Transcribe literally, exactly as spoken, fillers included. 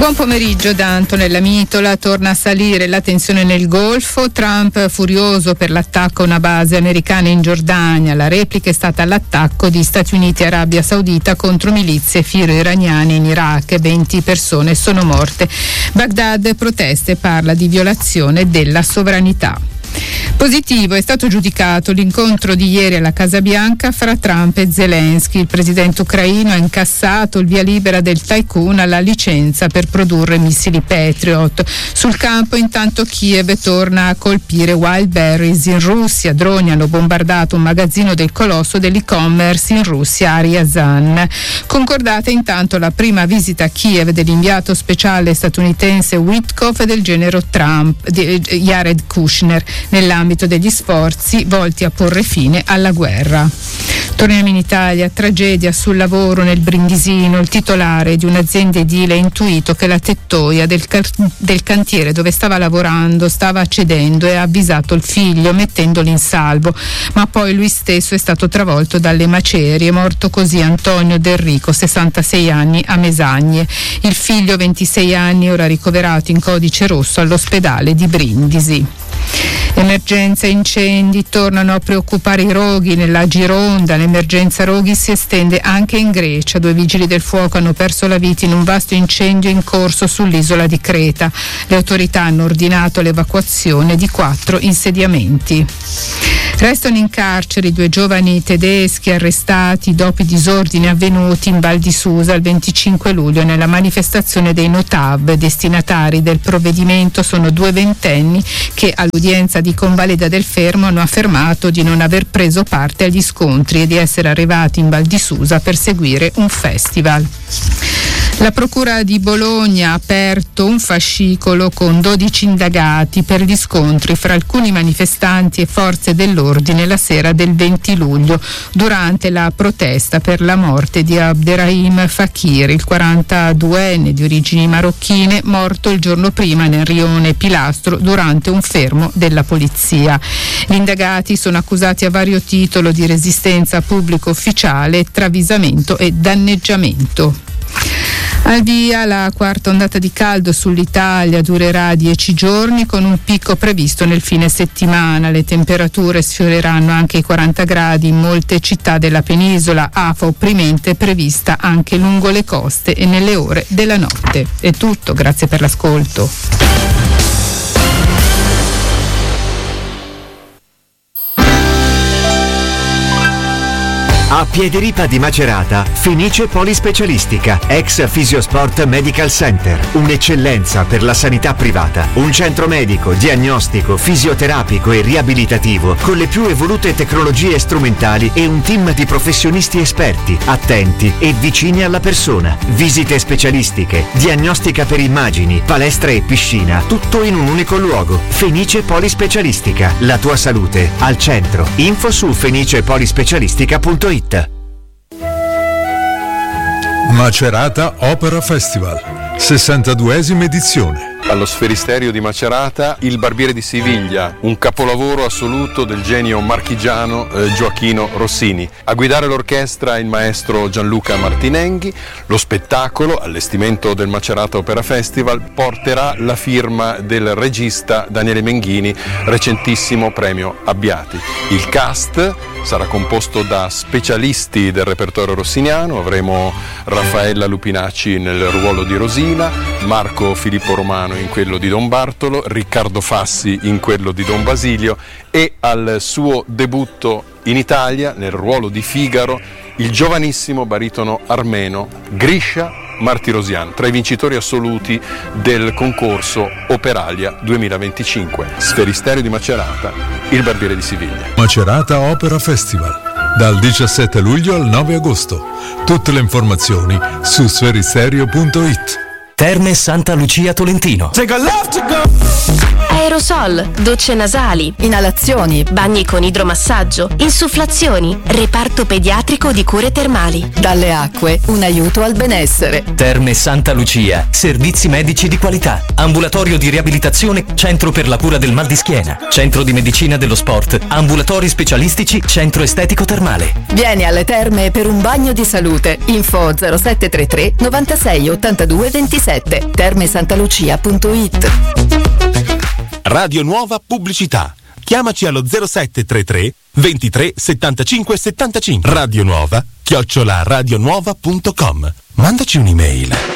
Buon pomeriggio da Antonella Mitola. Torna a salire la tensione nel Golfo. Trump furioso per l'attacco a una base americana in Giordania. La replica è stata l'attacco di Stati Uniti e Arabia Saudita contro milizie filo-iraniane in Iraq. venti persone sono morte. Baghdad protesta e parla di violazione della sovranità. Positivo è stato giudicato l'incontro di ieri alla Casa Bianca fra Trump e Zelensky. Il presidente ucraino ha incassato il via libera del tycoon alla licenza per produrre missili Patriot. Sul campo intanto Kiev torna a colpire Wildberries in Russia. Droni hanno bombardato un magazzino del colosso dell'e-commerce in Russia a Ryazan. Concordata intanto la prima visita a Kiev dell'inviato speciale statunitense Witkoff e del genero Trump, di Jared Kushner, nell'ambito degli sforzi volti a porre fine alla guerra. Torniamo in Italia, tragedia sul lavoro nel Brindisino. Il titolare di un'azienda edile ha intuito che la tettoia del, car- del cantiere dove stava lavorando stava cedendo e ha avvisato il figlio mettendolo in salvo, ma poi lui stesso è stato travolto dalle macerie. È morto così Antonio Del Rico, sessantasei anni, a Mesagne. Il figlio, ventisei anni, ora ricoverato in codice rosso all'ospedale di Brindisi. Emergenza incendi, tornano a preoccupare i roghi nella Gironda. L'emergenza roghi si estende anche in Grecia. Due vigili del fuoco hanno perso la vita in un vasto incendio in corso sull'isola di Creta. Le autorità hanno ordinato l'evacuazione di quattro insediamenti. Restano in carcere i due giovani tedeschi arrestati dopo i disordini avvenuti in Val di Susa il venticinque luglio nella manifestazione dei Notav. Destinatari del provvedimento sono due ventenni che all'udienza di Convaleda del Fermo hanno affermato di non aver preso parte agli scontri e di essere arrivati in Val di Susa per seguire un festival. La Procura di Bologna ha aperto un fascicolo con dodici indagati per gli scontri fra alcuni manifestanti e forze dell'ordine la sera del venti luglio durante la protesta per la morte di Abderrahim Fakir, il quarantaduenne di origini marocchine, morto il giorno prima nel rione Pilastro durante un fermo della polizia. Gli indagati sono accusati a vario titolo di resistenza pubblico ufficiale, travisamento e danneggiamento. Al via la quarta ondata di caldo sull'Italia, durerà dieci giorni con un picco previsto nel fine settimana. Le temperature sfioreranno anche i quaranta gradi in molte città della penisola, afa opprimente prevista anche lungo le coste e nelle ore della notte. È tutto, grazie per l'ascolto. A Piederipa di Macerata, Fenice Polispecialistica, ex Fisiosport Medical Center, un'eccellenza per la sanità privata, un centro medico, diagnostico, fisioterapico e riabilitativo con le più evolute tecnologie strumentali e un team di professionisti esperti, attenti e vicini alla persona. Visite specialistiche, diagnostica per immagini, palestra e piscina, tutto in un unico luogo. Fenice Polispecialistica, la tua salute al centro. Info su fenicepolispecialistica punto it. Macerata Opera Festival, sessantaduesima edizione. Allo Sferisterio di Macerata, Il Barbiere di Siviglia, un capolavoro assoluto del genio marchigiano eh, Gioachino Rossini. A guidare l'orchestra il maestro Gianluca Martinenghi. Lo spettacolo, allestimento del Macerata Opera Festival, porterà la firma del regista Daniele Menghini, recentissimo premio Abbiati. Il cast sarà composto da specialisti del repertorio rossiniano. Avremo Raffaella Lupinacci nel ruolo di Rosina, Marco Filippo Romano in quello di Don Bartolo, Riccardo Fassi in quello di Don Basilio e al suo debutto in Italia nel ruolo di Figaro il giovanissimo baritono armeno Grisha Martirosian, tra i vincitori assoluti del concorso Operalia duemilaventicinque. Sferisterio di Macerata, Il Barbiere di Siviglia. Macerata Opera Festival, dal diciassette luglio al nove agosto. Tutte le informazioni su sferisterio punto it. Terme Santa Lucia Tolentino. aerosol, docce nasali, inalazioni, bagni con idromassaggio, insufflazioni, reparto pediatrico di cure termali. Dalle acque, un aiuto al benessere. Terme Santa Lucia, servizi medici di qualità, ambulatorio di riabilitazione, centro per la cura del mal di schiena, centro di medicina dello sport, ambulatori specialistici, centro estetico termale. Vieni alle terme per un bagno di salute. Info zero sette tre tre novantasei ottantadue ventisette, termesantalucia punto it. Radio Nuova Pubblicità. Chiamaci allo zero sette tre tre ventitré settantacinque settantacinque. Radio Nuova chiocciola radionuova punto com. Mandaci un'email.